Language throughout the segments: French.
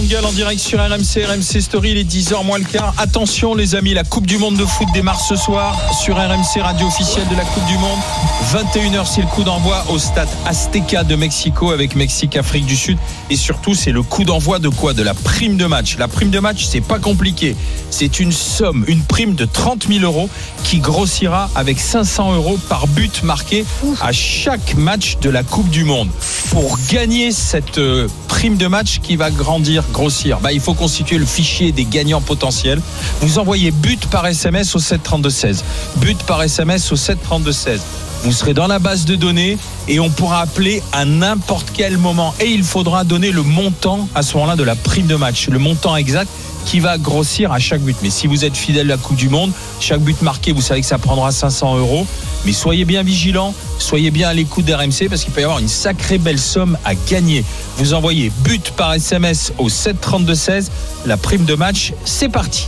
Grande Gueule en direct sur RMC Story, il est 10h moins le quart. Attention les amis, la Coupe du Monde de foot démarre ce soir sur RMC, radio officielle de la Coupe du Monde. 21h, c'est le coup d'envoi au stade Azteca de Mexico avec Mexique-Afrique du Sud. Et surtout, c'est le coup d'envoi de quoi ? De la prime de match. La prime de match, c'est pas compliqué. C'est une somme, une prime de 30 000 € qui grossira avec 500 € par but marqué à chaque match de la Coupe du Monde. Pour gagner cette prime de match qui va grossir, il faut constituer le fichier des gagnants potentiels. Vous envoyez but par SMS au 732-16. But par SMS au 732-16. Vous serez dans la base de données et on pourra appeler à n'importe quel moment. Et il faudra donner le montant à ce moment-là de la prime de match. Le montant exact qui va grossir à chaque but. Mais si vous êtes fidèle à la Coupe du Monde, chaque but marqué, vous savez que ça prendra 500 €. Mais soyez bien vigilants, soyez bien à l'écoute d'RMC parce qu'il peut y avoir une sacrée belle somme à gagner. Vous envoyez but par SMS au 732-16. La prime de match, c'est parti.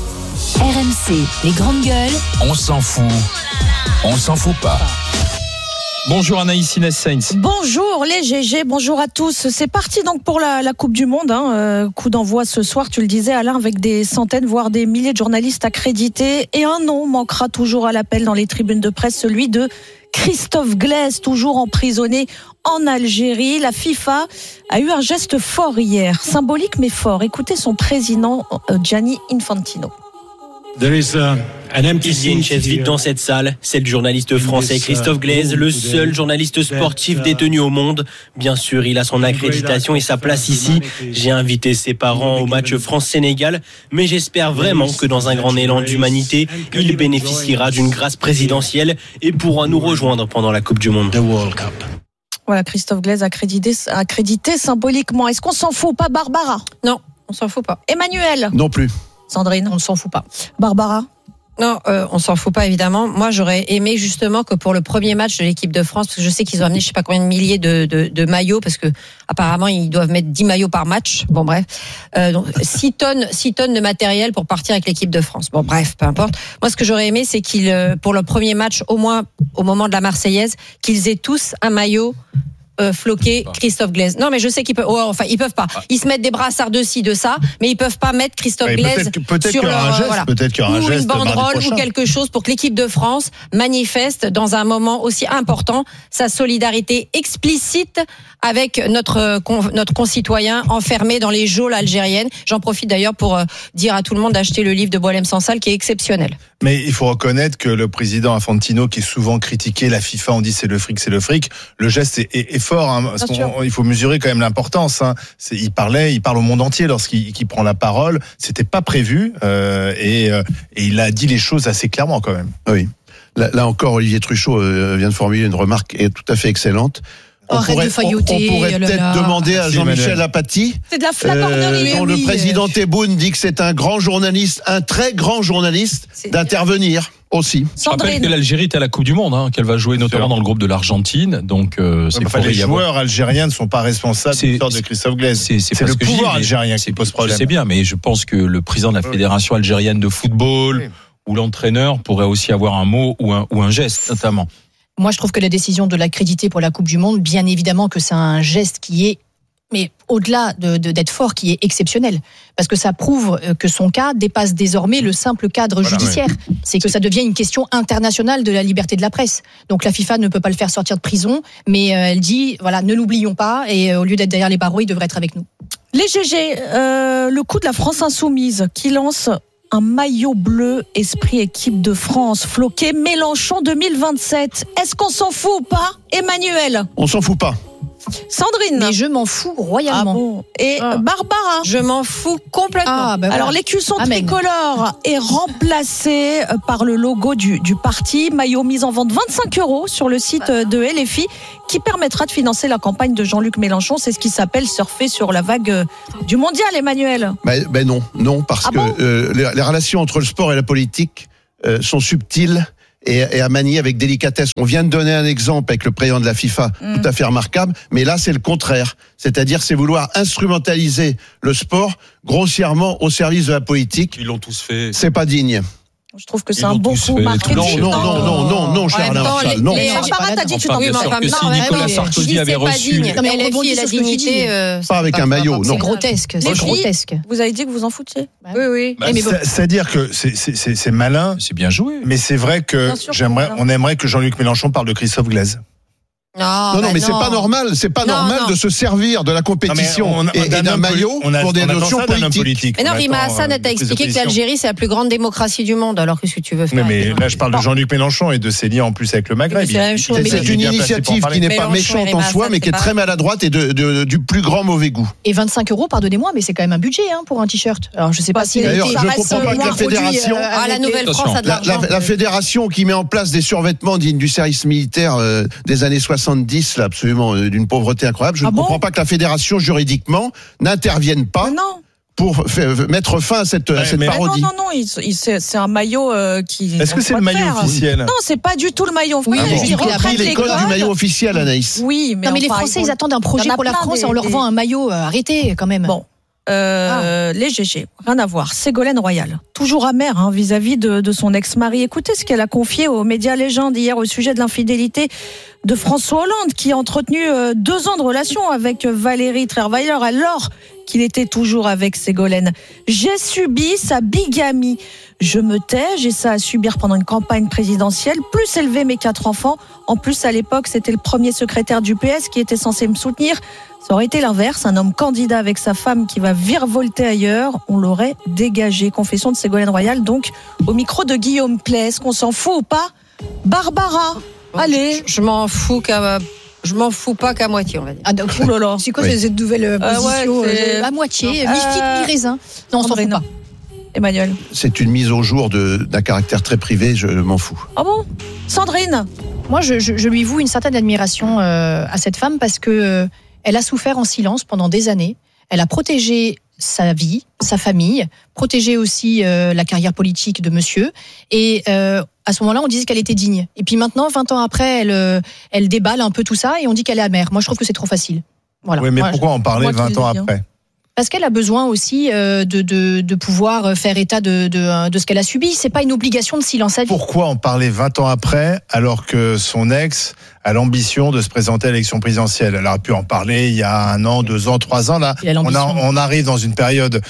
RMC, les grandes gueules. On s'en fout. On s'en fout pas. Bonjour Anaïs Inès Sainz. Bonjour les GG, bonjour à tous. C'est parti donc pour la Coupe du Monde. Coup d'envoi ce soir, tu le disais Alain, avec des centaines voire des milliers de journalistes accrédités. Et un nom manquera toujours à l'appel dans les tribunes de presse, celui de Christophe Glaise, toujours emprisonné en Algérie. La FIFA a eu un geste fort hier, symbolique mais fort. Écoutez son président Gianni Infantino. Il y a une chaise vide dans cette salle, c'est le journaliste français Christophe Glaise, le seul journaliste sportif détenu au monde. Bien sûr, il a son accréditation et sa place ici. J'ai invité ses parents au match France-Sénégal, mais j'espère vraiment que dans un grand élan d'humanité, il bénéficiera d'une grâce présidentielle et pourra nous rejoindre pendant la Coupe du Monde. Voilà, Christophe Glaise accrédité symboliquement. Est-ce qu'on s'en fout pas, Barbara ? Non, on s'en fout pas. Emmanuel ? Non plus. Sandrine ? On ne s'en fout pas. Barbara ? Non, on s'en fout pas évidemment. Moi, j'aurais aimé justement que pour le premier match de l'équipe de France, parce que je sais qu'ils ont amené je sais pas combien de milliers de maillots, parce que apparemment ils doivent mettre 10 maillots par match. Bon bref, donc 6 tonnes de matériel pour partir avec l'équipe de France. Bon bref, peu importe. Moi, ce que j'aurais aimé, c'est qu'ils pour le premier match, au moins au moment de la Marseillaise, qu'ils aient tous un maillot floqué Christophe Glaise. Non, mais je sais qu'ils peuvent. Ils peuvent pas. Ils se mettent des brassards de ci, de ça, mais ils peuvent pas mettre Christophe Glaise sur leur peut-être qu'il y aura un ou geste une banderole ou quelque chose pour que l'équipe de France manifeste dans un moment aussi important sa solidarité explicite avec notre concitoyen enfermé dans les geôles algériennes. J'en profite d'ailleurs pour dire à tout le monde d'acheter le livre de Boualem Sansal qui est exceptionnel. Mais il faut reconnaître que le président Infantino, qui est souvent critiqué, la FIFA, on dit c'est le fric. Le geste est fort. Hein, parce il faut mesurer quand même l'importance. Hein. Il parle au monde entier lorsqu'il prend la parole. C'était pas prévu et il a dit les choses assez clairement quand même. Oui. Là encore, Olivier Truchot vient de formuler une remarque tout à fait excellente. On pourrait peut-être demander à Jean-Michel Apathy, c'est de la flagornerie, dont le président Tebboune dit que c'est un grand journaliste, un très grand journaliste, d'intervenir aussi. Je rappelle que l'Algérie est à la Coupe du Monde, qu'elle va jouer notamment dans le groupe de l'Argentine. Donc, les joueurs algériens ne sont pas responsables de l'histoire de Christophe Glaise. C'est le pouvoir algérien qui pose problème. Je sais bien, mais je pense que le président de la Fédération algérienne de football ou l'entraîneur pourrait aussi avoir un mot ou un geste, notamment. Moi, je trouve que la décision de l'accréditer pour la Coupe du Monde, bien évidemment que c'est un geste qui est, mais au-delà d'être fort, qui est exceptionnel. Parce que ça prouve que son cas dépasse désormais le simple cadre judiciaire. Oui. C'est que ça devient une question internationale de la liberté de la presse. Donc la FIFA ne peut pas le faire sortir de prison, mais elle dit, ne l'oublions pas, et au lieu d'être derrière les barreaux, il devrait être avec nous. Les GG, le coup de la France Insoumise qui lance un maillot bleu esprit équipe de France floqué Mélenchon 2027. Est-ce qu'on s'en fout ou pas, Emmanuel ? On s'en fout pas. Sandrine. Mais je m'en fous royalement. Bon. Et Barbara. Je m'en fous complètement. Alors l'écusson tricolore est remplacé par le logo du parti. Maillot mis en vente 25 € sur le site de LFI qui permettra de financer la campagne de Jean-Luc Mélenchon. C'est ce qui s'appelle surfer sur la vague du mondial, Emmanuel. Non, parce que les relations entre le sport et la politique sont subtiles et à manier avec délicatesse. On vient de donner un exemple avec le président de la FIFA, tout à fait remarquable, mais là c'est le contraire. C'est-à-dire c'est vouloir instrumentaliser le sport grossièrement au service de la politique. Ils l'ont tous fait. C'est pas digne. Je trouve que c'est un bon coup marketing. Non, cher Alain Marchal, non. Barbara, t'as dit que tu t'en Bien sûr que si Nicolas Sarkozy avait reçu... Non, mais LFI et la dignité... Pas avec un maillot, non. C'est grotesque, c'est grotesque. Vous avez dit que vous en foutiez. Oui. C'est-à-dire que c'est malin, C'est bien joué. mais c'est vrai que on aimerait que Jean-Luc Mélenchon parle de Christophe Glaise. Non, mais c'est pas normal. C'est pas normal de se servir de la compétition et d'un maillot pour des notions politiques. Mais non, Rima Hassan t'a expliqué que l'Algérie, c'est la plus grande démocratie du monde. Alors qu'est-ce que tu veux faire? Mais là, je parle de Jean-Luc Mélenchon et de ses liens en plus avec le Maghreb. C'est une initiative qui n'est pas méchante en soi, mais qui est très maladroite et du plus grand mauvais goût. Et 25 €, pardonnez-moi, mais c'est quand même un budget pour un t-shirt. Alors je sais pas si. D'ailleurs, je comprends pas que la fédération. La Nouvelle-France a de l'argent. La fédération qui met en place des survêtements dignes du service militaire des années 70, là, absolument d'une pauvreté incroyable. Je ne comprends pas que la fédération juridiquement n'intervienne pas pour mettre fin à cette parodie. Non, c'est un maillot qui. Est-ce que c'est le maillot officiel? Non, c'est pas du tout le maillot. Oui, il a pris les codes du maillot officiel, Anaïs. Oui, mais les Français, ils attendent un projet pour la France et on leur vend un maillot. Arrêtez quand même. Bon. Les GG, rien à voir. Ségolène Royal, toujours amère vis-à-vis de son ex-mari. Écoutez ce qu'elle a confié aux médias légendes hier au sujet de l'infidélité de François Hollande, qui a entretenu 2 ans de relation avec Valérie Trierweiler alors qu'il était toujours avec Ségolène. J'ai subi sa bigamie. Je me tais, j'ai ça à subir pendant une campagne présidentielle, plus élever mes 4 enfants. En plus, à l'époque, c'était le premier secrétaire du PS qui était censé me soutenir. Ça aurait été l'inverse, un homme candidat avec sa femme qui va virevolter ailleurs, on l'aurait dégagé. Confession de Ségolène Royal, donc, au micro de Guillaume Play. Est-ce qu'on s'en fout ou pas? Barbara, allez. Je m'en fous pas qu'à moitié, on va dire. Ah, donc, c'est quoi cette nouvelle position à moitié, mi-figue, mi-raisin? Non, on s'en fout pas. Emmanuel. C'est une mise au jour d'un caractère très privé, je m'en fous. Ah bon? Sandrine? Moi, je lui voue une certaine admiration à cette femme parce que elle a souffert en silence pendant des années. Elle a protégé sa vie, sa famille, protégé aussi la carrière politique de monsieur. Et à ce moment-là, on disait qu'elle était digne. Et puis maintenant, 20 ans après, elle déballe un peu tout ça et on dit qu'elle est amère. Moi, je trouve que c'est trop facile. Voilà. Oui, mais pourquoi en parler 20 ans après? Parce qu'elle a besoin aussi de pouvoir faire état de ce qu'elle a subi. C'est pas une obligation de silence à vie. Pourquoi en parler 20 ans après, alors que son ex a l'ambition de se présenter à l'élection présidentielle? Elle aurait pu en parler il y a 1 an, 2 ans, 3 ans. Là, on arrive dans une période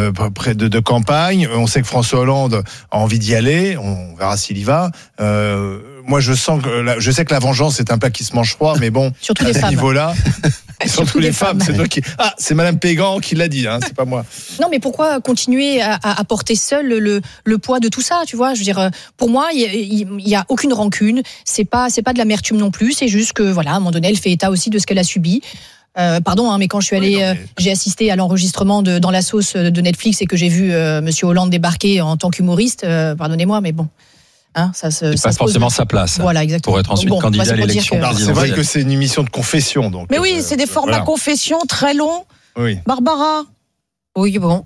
de campagne. On sait que François Hollande a envie d'y aller. On verra s'il y va. Moi, je sais que la vengeance est un plat qui se mange froid, mais bon, surtout à les ce femmes. niveau-là, surtout les femmes. C'est toi qui. Ah, c'est Madame Pégan qui l'a dit, c'est pas moi. Non, mais pourquoi continuer à porter seul le poids de tout ça, tu vois? Je veux dire, pour moi, il y a aucune rancune. C'est pas de l'amertume non plus. C'est juste que voilà, à un moment donné, elle fait état aussi de ce qu'elle a subi. Pardon, mais quand je suis allée, j'ai assisté à l'enregistrement dans la sauce de Netflix et que j'ai vu Monsieur Hollande débarquer en tant qu'humoriste. Pardonnez-moi, mais bon. C'est pas forcément sa place. Voilà, exactement. Pour être ensuite candidat à l'élection présidentielle. C'est vrai que c'est une émission de confession, donc. Mais oui, c'est des formats confession très longs. Oui. Barbara. Oui, bon.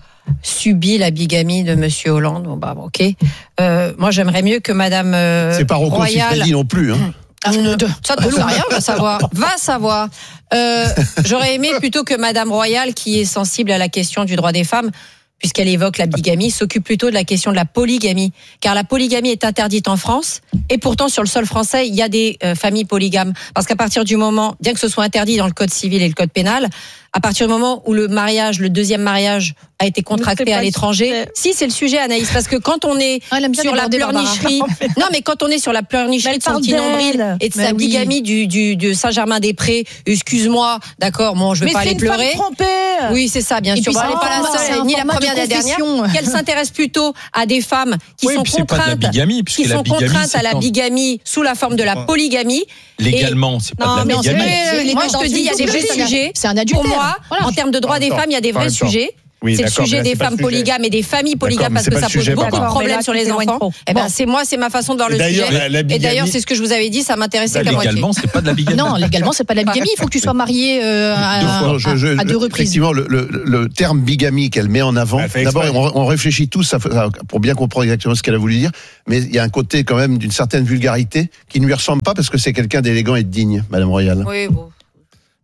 Subit la bigamie de Monsieur Hollande. Bon, ok. Moi, j'aimerais mieux que Madame c'est pas Rocco Siffredi non plus. Ça ne sais rien, va savoir. J'aurais aimé plutôt que Madame Royal, qui est sensible à la question du droit des femmes, puisqu'elle évoque la bigamie, s'occupe plutôt de la question de la polygamie. Car la polygamie est interdite en France, et pourtant sur le sol français, il y a des familles polygames. Parce qu'à partir du moment, bien que ce soit interdit dans le code civil et le code pénal, à partir du moment où le deuxième mariage a été contracté à l'étranger, si c'est le sujet, Anaïs, parce que quand on est sur la pleurnicherie, non mais quand on est sur la pleurnicherie de son petit nombril et de sa bigamie de Saint-Germain-des-Prés, excuse-moi, d'accord, bon, je vais pas aller pleurer. Oui, c'est ça, bien sûr. Bon, elle n'est pas la seule, ni la première ni la dernière. Qu'elle s'intéresse plutôt à des femmes qui sont contraintes à la bigamie sous la forme de la polygamie. Légalement, c'est pas de la bigamie. Moi, je te dis, il y a des vrais sujets. C'est un adultère. Pour moi, en termes de droits des femmes, il y a des vrais sujets. Oui, c'est le sujet des femmes polygames et des familles polygames parce que ça pose beaucoup de problèmes sur les enfants. C'est ma façon de voir le sujet. Et d'ailleurs, c'est ce que je vous avais dit, ça m'intéressait qu'à moitié. Légalement, c'est pas de la bigamie. Non, légalement, c'est pas de la bigamie. Il faut que tu sois marié à 2 reprises. Effectivement, le terme bigamie qu'elle met en avant, d'abord, on réfléchit tous pour bien comprendre exactement ce qu'elle a voulu dire, mais il y a un côté quand même d'une certaine vulgarité qui ne lui ressemble pas parce que c'est quelqu'un d'élégant et de digne, Madame Royal. Oui, bon.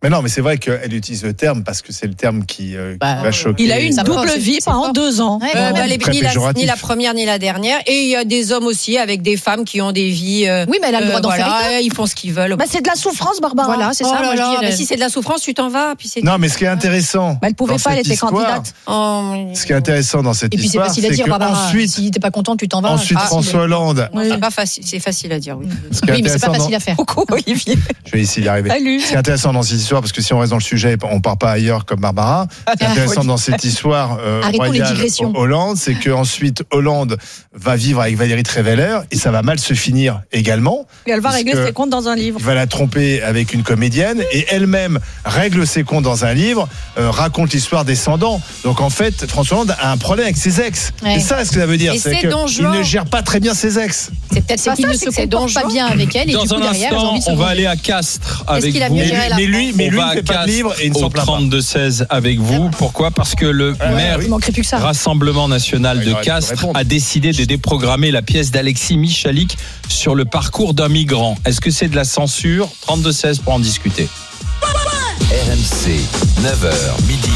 Mais non, mais c'est vrai qu'elle utilise le terme parce que c'est le terme qui va choquer. Il a eu une double vie pendant 2 ans. Ni la première ni la dernière. Et il y a des hommes aussi avec des femmes qui ont des vies. Oui, mais elle a le droit d'en faire. Ils font ce qu'ils veulent. C'est de la souffrance, Barbara. Voilà, c'est ça. Mais si c'est de la souffrance, tu t'en vas. Puis c'est non, mais ce qui est intéressant. Elle pouvait pas, elle était candidate. Ce qui est intéressant dans cette histoire, c'est facile à dire, Barbara. Si t'es pas content, tu t'en vas. Ensuite, François Hollande. C'est pas facile. C'est facile à dire. Oui, mais c'est pas facile à faire. Olivier. Je vais essayer d'y arriver. Salut. Ce qui est intéressant dans cette histoire, parce que si on reste dans le sujet, on part pas ailleurs comme Barbara. Ce qui est intéressant dans cette histoire royale Hollande, c'est qu'ensuite Hollande va vivre avec Valérie Trierweiler et ça va mal se finir également. Et elle va régler ses comptes dans un livre. Il va la tromper avec une comédienne et elle-même règle ses comptes dans un livre, raconte l'histoire descendant. Donc en fait, François Hollande a un problème avec ses ex. Ouais. Et ça, ce que ça veut dire, c'est qu'il ne gère pas très bien ses ex. C'est peut-être qu'il ne se comporte pas bien avec elle. Et dans du coup, un derrière, instant, on va aller à Castres avec vous. Mais lui, il ne fait pas de livre et il ne s'en plaint pas. 32-16 avec vous. Pourquoi ? Parce que le maire Rassemblement National de Castres a décidé de déprogrammer la pièce d'Alexis Michalik sur le parcours d'un migrant. Est-ce que c'est de la censure ? 32-16 pour en discuter. RMC, 9h, midi.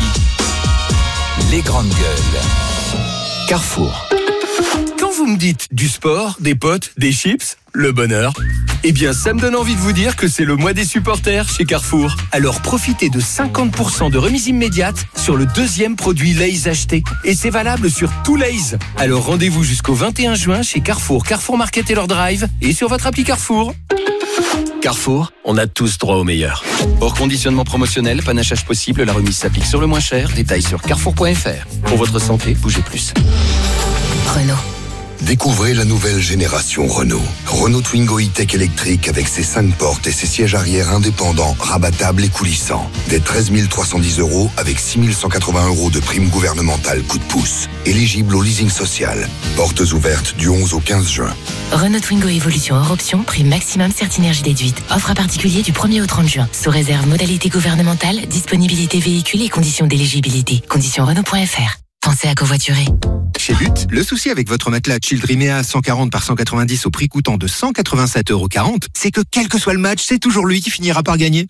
Les grandes gueules. Carrefour. Quand vous me dites du sport, des potes, des chips, le bonheur, eh bien ça me donne envie de vous dire que c'est le mois des supporters chez Carrefour. Alors profitez de 50% de remise immédiate sur le 2e produit Lay's acheté. Et c'est valable sur tout Lay's. Alors rendez-vous jusqu'au 21 juin chez Carrefour, Carrefour Market et leur drive et sur votre appli Carrefour. Carrefour, on a tous droit au meilleur. Hors conditionnement promotionnel, panachage possible, la remise s'applique sur le moins cher. Détails sur carrefour.fr. Pour votre santé, bougez plus. Renault. Découvrez la nouvelle génération Renault. Renault Twingo E-Tech électrique avec ses 5 portes et ses sièges arrière indépendants, rabattables et coulissants. Dès 13 310 € avec 6 180 € de prime gouvernementale coup de pouce. Éligible au leasing social. Portes ouvertes du 11 au 15 juin. Renault Twingo Évolution hors option, prime maximum Certinergie déduite. Offre à particulier du 1er au 30 juin. Sous réserve modalité gouvernementale, disponibilité véhicule et conditions d'éligibilité. Conditions Renault.fr. Pensez à covoiturer. Chez But, le souci avec votre matelas Childrimea 140 par 190 au prix coûtant de 187,40 €, c'est que quel que soit le match, c'est toujours lui qui finira par gagner.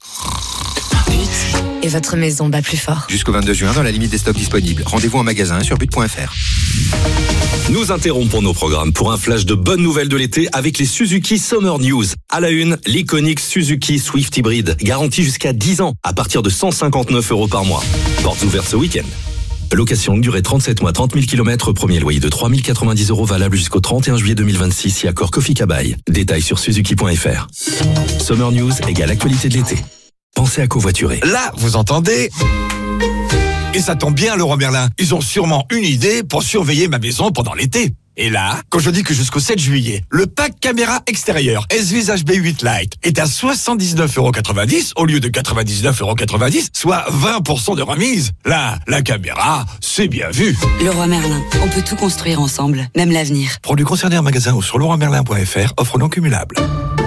But et votre maison bat plus fort. Jusqu'au 22 juin dans la limite des stocks disponibles. Rendez-vous en magasin sur but.fr. Nous interrompons nos programmes pour un flash de bonnes nouvelles de l'été avec les Suzuki Summer News. À la une, l'iconique Suzuki Swift Hybrid, garantie jusqu'à 10 ans à partir de 159 € par mois. Portes ouvertes ce week-end. Location durée 37 mois, 30 000 km, premier loyer de 3 090 € valable jusqu'au 31 juillet 2026 si accord Kofi Kabaï. Détails sur suzuki.fr. Summer News égale actualité de l'été. Pensez à covoiturer. Là, vous entendez ? Et ça tombe bien, Leroy Merlin. Ils ont sûrement une idée pour surveiller ma maison pendant l'été. Et là, quand je dis que jusqu'au 7 juillet, le pack caméra extérieure S-Vis HB8 Lite est à 79,90 € au lieu de 99,90 €, soit 20% de remise. Là, la caméra, c'est bien vu. Leroy Merlin, on peut tout construire ensemble, même l'avenir. Produits concernés en magasin ou sur leroymerlin.fr, offre non cumulable.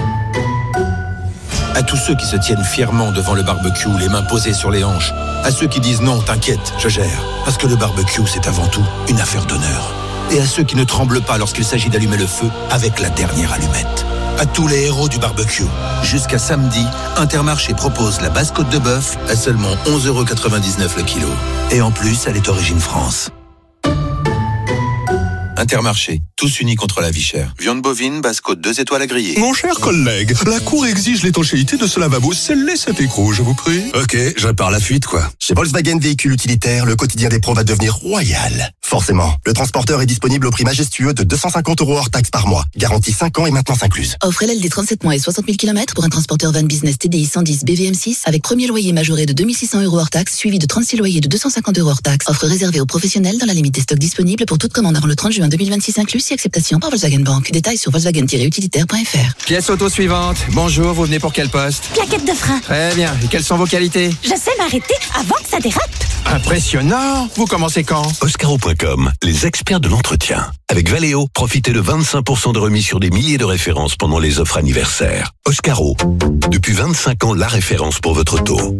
À tous ceux qui se tiennent fièrement devant le barbecue, les mains posées sur les hanches. À ceux qui disent non, t'inquiète, je gère. Parce que le barbecue, c'est avant tout une affaire d'honneur. Et à ceux qui ne tremblent pas lorsqu'il s'agit d'allumer le feu avec la dernière allumette. À tous les héros du barbecue. Jusqu'à samedi, Intermarché propose la basse côte de bœuf à seulement 11,99 € le kilo. Et en plus, elle est origine France. Intermarché, tous unis contre la vie chère. Viande bovine, basse côte 2 étoiles à griller. Mon cher collègue, la Cour exige l'étanchéité de ce lavabo scellé cet écrou, je vous prie. Ok, je répare la fuite, quoi. Chez Volkswagen Véhicules Utilitaires, le quotidien des pros va devenir royal. Forcément, le transporteur est disponible au prix majestueux de 250 € hors taxe par mois. Garantie 5 ans et maintenance incluse. Offre LLD 37 mois et 60 000 km pour un transporteur van business TDI 110 BVM6 avec premier loyer majoré de 2 600 € hors taxe, suivi de 36 loyers de 250 € hors taxe. Offre réservée aux professionnels dans la limite des stocks disponibles pour toute commande avant le 30 juin 2026 inclus, si acceptation par Volkswagen Bank. Détails sur volkswagen-utilitaire.fr. Pièce auto suivante. Bonjour, vous venez pour quel poste ? Plaquette de frein. Très bien. Et quelles sont vos qualités ? Je sais m'arrêter avant que ça dérape. Impressionnant. Vous commencez quand ? Oscaro.com, les experts de l'entretien. Avec Valeo, profitez de 25% de remise sur des milliers de références pendant les offres anniversaires. Oscaro, depuis 25 ans, la référence pour votre auto.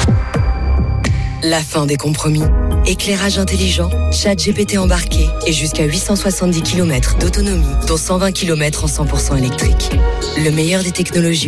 La fin des compromis. Éclairage intelligent, ChatGPT embarqué et jusqu'à 870 km d'autonomie, dont 120 km en 100% électrique. Le meilleur des technologies